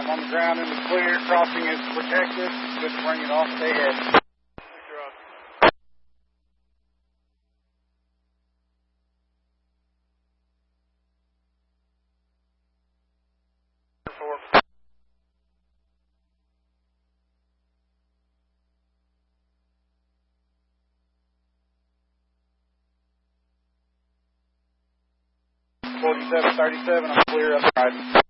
I'm on the ground in the clear. Crossing is protected. Good to bring it off. Stay ahead. Forty-seven 37. I'm clear up right.